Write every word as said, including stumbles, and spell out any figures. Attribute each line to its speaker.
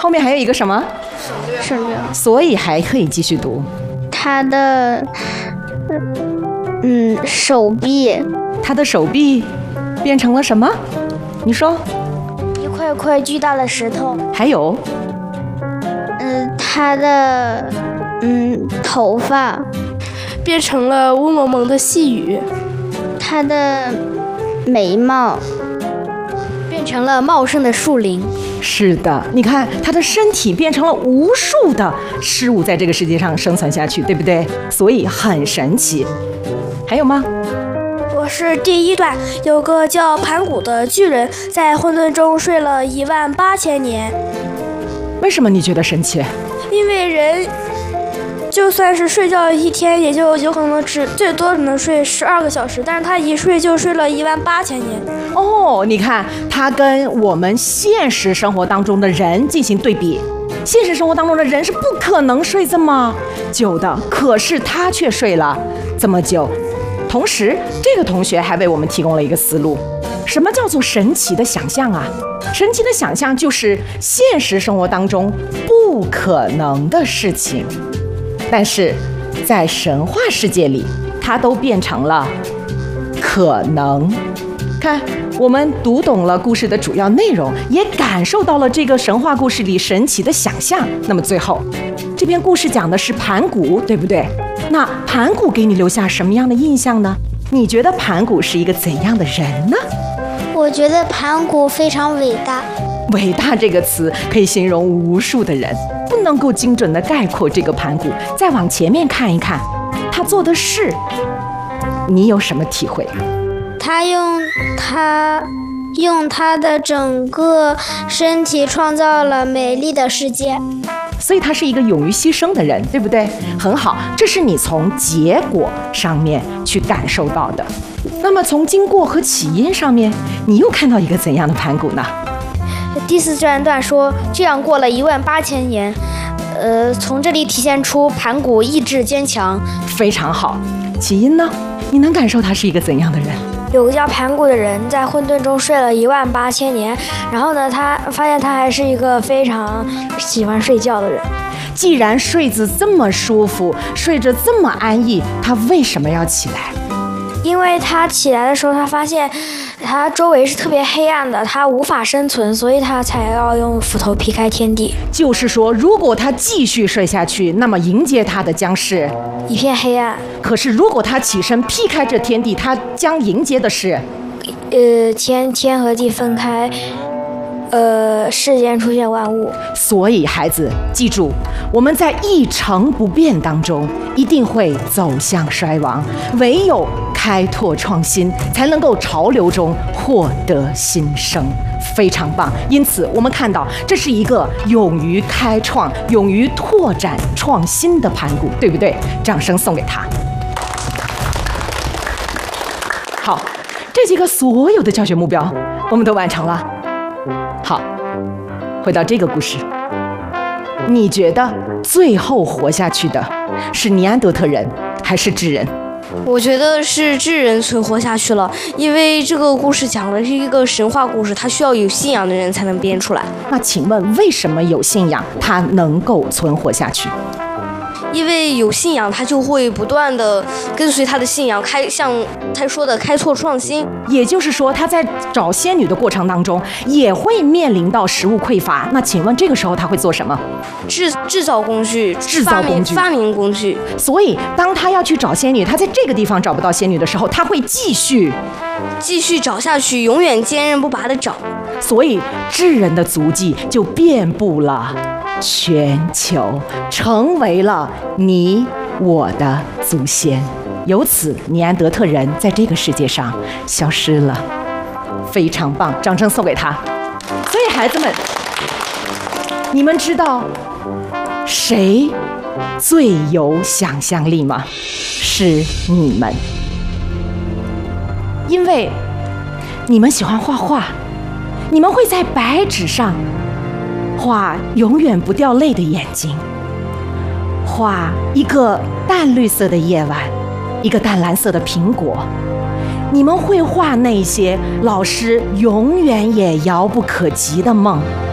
Speaker 1: 后面还有一个什么？
Speaker 2: 省略。
Speaker 1: 所以还可以继续读。
Speaker 2: 他的嗯手臂，
Speaker 1: 他的手臂变成了什么？你说。
Speaker 2: 一块块巨大的石头。
Speaker 1: 还有，
Speaker 2: 嗯，他的嗯头发
Speaker 3: 变成了雾蒙蒙的细雨。
Speaker 2: 他的眉毛变成了茂盛的树林。
Speaker 1: 是的，你看他的身体变成了无数的事物在这个世界上生存下去，对不对？所以很神奇。还有吗？
Speaker 3: 我是第一段，有个叫盘古的巨人在混沌中睡了一万八千年。
Speaker 1: 为什么你觉得神奇？
Speaker 3: 因为人就算是睡觉一天，也就有可能只最多只能睡十二个小时，但是他一睡就睡了一万八千年。
Speaker 1: 哦，你看他跟我们现实生活当中的人进行对比，现实生活当中的人是不可能睡这么久的，可是他却睡了这么久。同时，这个同学还为我们提供了一个思路，什么叫做神奇的想象啊？神奇的想象就是现实生活当中不可能的事情，但是在神话世界里，它都变成了可能。看，我们读懂了故事的主要内容，也感受到了这个神话故事里神奇的想象。那么最后，这篇故事讲的是盘古，对不对？那盘古给你留下什么样的印象呢？你觉得盘古是一个怎样的人呢？
Speaker 2: 我觉得盘古非常伟大。
Speaker 1: 伟大这个词可以形容无数的人，不能够精准地概括这个盘古。再往前面看一看，他做的事，你有什么体会啊？
Speaker 2: 他用他用他的整个身体创造了美丽的世界，
Speaker 1: 所以他是一个勇于牺牲的人，对不对？很好，这是你从结果上面去感受到的。那么从经过和起因上面，你又看到一个怎样的盘古呢？
Speaker 3: 第四自然段说，这样过了一万八千年，呃，从这里体现出盘古意志坚强。
Speaker 1: 非常好，起因呢？你能感受他是一个怎样的人？
Speaker 3: 有个叫盘古的人在混沌中睡了一万八千年，然后呢，他发现他还是一个非常喜欢睡觉的人。
Speaker 1: 既然睡姿这么舒服，睡着这么安逸，他为什么要起来？
Speaker 3: 因为他起来的时候，他发现他周围是特别黑暗的，他无法生存，所以他才要用斧头劈开天地。
Speaker 1: 就是说，如果他继续睡下去，那么迎接他的将是
Speaker 3: 一片黑暗。
Speaker 1: 可是如果他起身劈开这天地，他将迎接的是
Speaker 3: 呃天天和地分开，呃世间出现万物。
Speaker 1: 所以孩子记住，我们在一成不变当中一定会走向衰亡，唯有开拓创新，才能够潮流中获得新生。非常棒，因此我们看到这是一个勇于开创、勇于拓展创新的盘古，对不对？掌声送给他。好，这几个所有的教学目标我们都完成了。好，回到这个故事，你觉得最后活下去的是尼安德特人还是智人？
Speaker 3: 我觉得是智人存活下去了，因为这个故事讲的是一个神话故事，它需要有信仰的人才能编出来。
Speaker 1: 那请问为什么有信仰它能够存活下去？
Speaker 3: 因为有信仰，他就会不断的跟随他的信仰，开像他说的开拓创新。
Speaker 1: 也就是说，他在找仙女的过程当中，也会面临到食物匮乏。那请问这个时候他会做什么？
Speaker 3: 制制造工具，
Speaker 1: 制造工具，
Speaker 3: 发明工具。
Speaker 1: 所以，当他要去找仙女，他在这个地方找不到仙女的时候，他会继续
Speaker 3: 继续找下去，永远坚韧不拔的找。
Speaker 1: 所以，智人的足迹就遍布了全球，成为了你我的祖先。由此，尼安德特人在这个世界上消失了。非常棒，掌声送给他。所以，孩子们，你们知道谁最有想象力吗？是你们，因为你们喜欢画画，你们会在白纸上画永远不掉泪的眼睛，画一个淡绿色的夜晚，一个淡蓝色的苹果。你们会画那些老师永远也遥不可及的梦。